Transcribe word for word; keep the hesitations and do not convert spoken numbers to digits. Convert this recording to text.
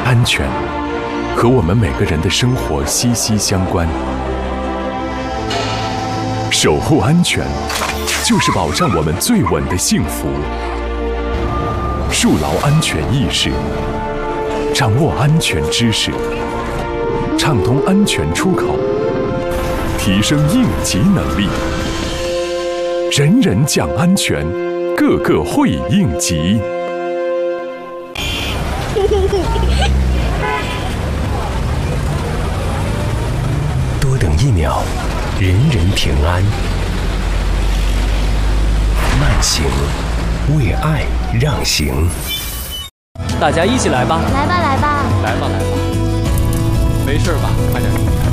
安全和我们每个人的生活息息相关。守护安全，就是保障我们最稳的幸福。树牢安全意识，掌握安全知识，畅通安全出口，提升应急能力。人人讲安全，个个会应急。 多等一秒，人人平安。慢行，为爱让行。 大家一起来吧！ 来吧，来吧！ 来吧，来吧！没事吧？看着你。